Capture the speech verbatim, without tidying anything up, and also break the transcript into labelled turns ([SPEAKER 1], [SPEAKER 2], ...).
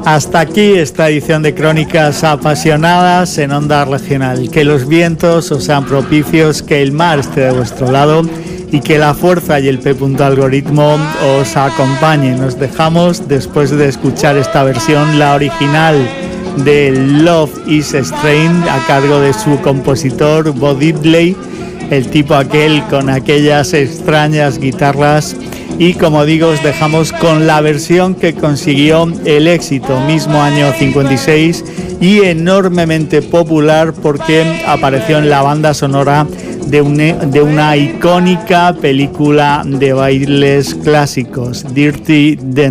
[SPEAKER 1] Hasta aquí esta edición de Crónicas Apasionadas en Onda Regional. Que los vientos os sean propicios, que el mar esté de vuestro lado y que la fuerza y el P. Algoritmo os acompañen. Nos dejamos después de escuchar esta versión, la original de Love is Strange, a cargo de su compositor Bo Diddley, el tipo aquel con aquellas extrañas guitarras. Y como digo, os dejamos con la versión que consiguió el éxito mismo año cincuenta y seis y enormemente popular porque apareció en la banda sonora de una, de una icónica película de bailes clásicos, Dirty Dancing.